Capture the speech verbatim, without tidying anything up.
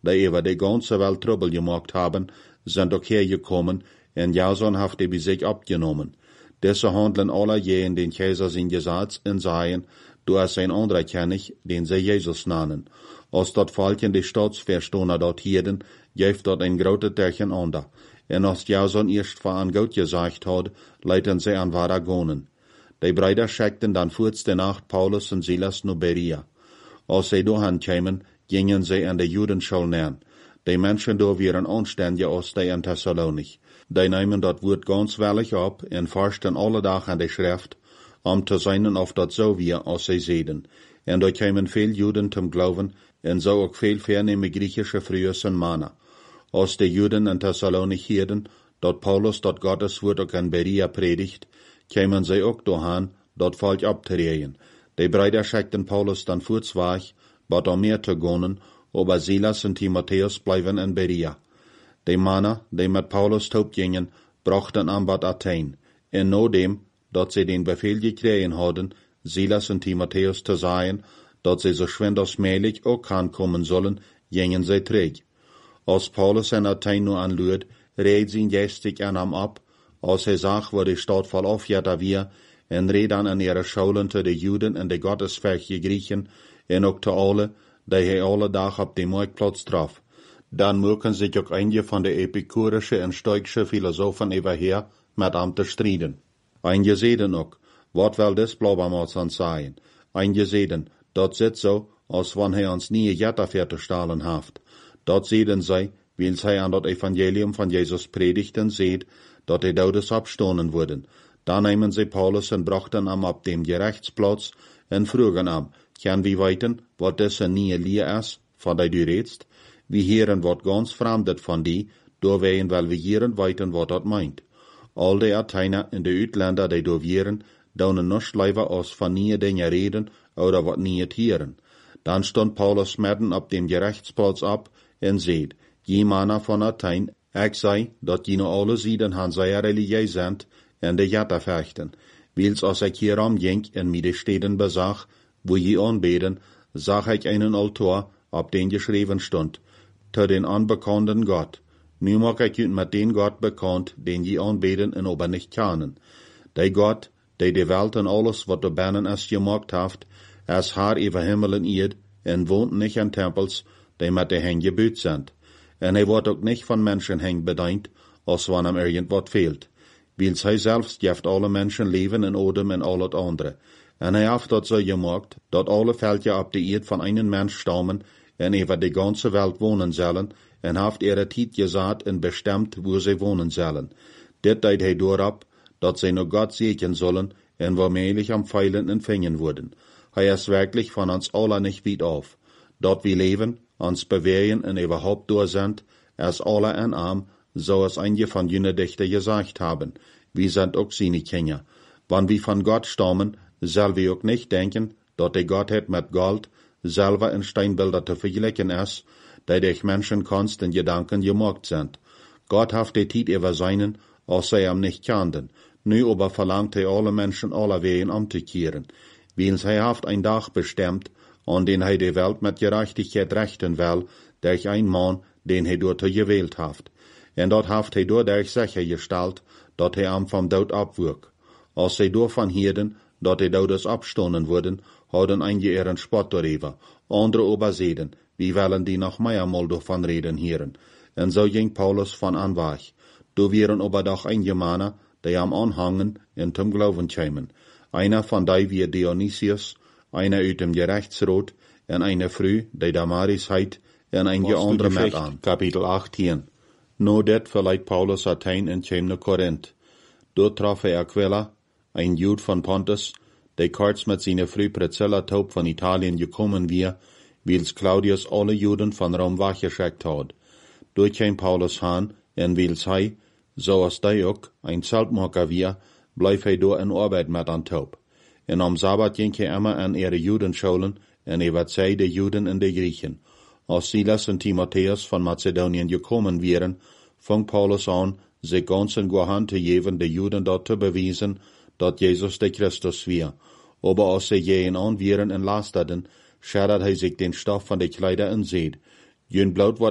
die über die ganze Welt Trouble gemacht haben, sind auch hergekommen und Jason hat die bei sich abgenommen. Diese handeln alle je in den Kaiser sein Gesetz und sagen, du hast ein anderer König, den sie Jesus nennen. Als dort Volken die Staatsverstoner dort hielten, gibt dort ein großes Durcheinander. Und als Jason erst vor an Gott gesagt hat, leiten sie an Varagonen. Die Brüder schickten dann kurz der Nacht Paulus und Silas nach Berea. Als sie dahin kamen, gingen sie an die Judenschule näher. Die Menschen da waren anständiger als die in Thessalonich. Die nehmen dort Wort ganz willig ab und forschten alle Tag an die Schrift, um zu sehen, ob das so wir, als sie sehen. Und da kamen viele Juden zum Glauben und so auch viel vornehme griechische Frühes und Männer. Als die Juden in Thessalonich hörten, dort Paulus dort Gottes Wort auch in Berea predigt, kamen sie auch dahin, dort Volk abzureden. Die Brüder schickten Paulus dann vorzweig, bat um mehr zu gehen, aber Silas und Timotheus bleiben in Berea. Die Männer, die mit Paulus taub gingen, brachten an Bad Athen. Und nachdem, dass sie den Befehl gekriegt hatten, Silas und Timotheus zu sagen, dass sie so schwind als möglich auch ankommen sollen, gingen sie träg. Als Paulus in Athen nur anlüht, red sie gestig an ihm ab, als er sagt, wo die Stadt voll aufjährter wir, und red dann an ihre Schulen zu den Juden und den gottesfürchtigen Griechen, und auch zu alle, die er alle Tag auf dem Marktplatz traf. Dann mögen sich auch einige von den epikurischen und stoischen Philosophen überher mit ihm zu streiten. Einige sehen auch, was will das Blaubermals an sein? Einige sehen, dort sitzt so, als wenn er uns nie Jetterfährte stahlen haft. Dort sehen sie, weil sie an das Evangelium von Jesus predigten, seht, dass die Todes abstoßen wurden. Da nehmen sie Paulus und brachten ihn ab dem Gerichtsplatz und fragen ihn, kann wir weiten, was das nie Lehr ist, von der du redst? Wir hören was ganz Fremdes von die, da wollen weil wir hören weiten, was das meint. All die Athener und die Utländer, die da wären, daunen nicht lieber aus von nie Dinge reden oder was nie hören. Dann stand Paulus mitten ab dem Gerichtsplatz ab und seht, je Männer von Athen, ich sei, dat jene alle Sieden han sehr religiös sind und die Jatta fechten. Wils als ich hier umging und mir die Städten besach, wo je anbeten, sah ich einen Altar, ab den geschrieben stand, zu den unbekannten Gott. Nu mag ich ihn mit den Gott bekannt, den je anbeten und aber nicht kennen. Der Gott, der die Welt und alles, was da binnen ist, gemacht hat, ist Herr über Himmel und Erd und wohnt nicht in Tempels, die mit den Händen gebüht sind. Und er wird auch nicht von Menschen hängen bedient, als wenn ihm irgendwas fehlt. Weil er selbst gibt alle Menschen Leben und Odem und alles andere. Und er hat das so gemacht, dass alle Völker ab der Erde von einem Mensch stammen und über die ganze Welt wohnen sollen, und hat ihre Zeit gesagt und bestimmt, wo sie wohnen sollen. Das tut er durchab, dass sie nur Gott segnen sollen und womöglich am Pfeilen empfangen wurden. Er ist wirklich von uns alle nicht weit auf. Dort wir leben, uns bewegen und überhaupt durch sind, ist alle ein Arm, so es einige von jenen Dichter gesagt haben. Wir sind auch seine Kinder. Wenn wir von Gott stammen, soll wir auch nicht denken, dass die Gottheit mit Gold selber in Steinbilder zu vergleichen ist, die durch Menschenkunst und Gedanken gemacht sind. Gott hat die Zeit über seinen, als sie ihm nicht kannten. Nu aber verlangt er alle Menschen aller Wegen umzukehren. Weil er hat ein Tag bestimmt, an den er die Welt mit Gerechtigkeit rechten will, durch ein Mann, den er dort gewählt hat. Und dort hat er dadurch sichergestellt, dass er am vom Tod abwürg. Als sie davon hörten, dass die Todes abstoßen wurden, haben einige ihren Spott darüber, andere aber sehen, wie wollen die noch mehr mal davon reden hören. Und so ging Paulus von an weg. Da wären aber doch einige Männer, die am Anhangen und zum Glauben kämen. Einer von denen wie Dionysius, einer aus dem Gerichtsrat, und einer früh, die Damaris heit, und einige andere mit an. Kapitel achtzehn. No det verleiht Paulus Athen und käm nach Korinth. Dort traf er Aquila, ein Jud von Pontus, der kurz mit seiner Frau Priscilla taub von Italien gekommen wir, wils Claudius alle Juden von Rom weggeschickt hat. Dort käm Paulus han, und wils hei, so als der auch ein Zeltmacher wir, bleif er do in Arbeit mit an taub. Und am Sabbat ging er immer an ihre Judenschulen, und er überzeugt die Juden und die Griechen. Als Silas und Timotheus von Mazedonien gekommen wären, fing Paulus an, sich ganz in Hand zu geben, die Juden dort zu beweisen, dass Jesus der Christus war. Aber als sie jeden an wären und lasterten, schert er sich den Stoff von den Kleider und seht, jün Blut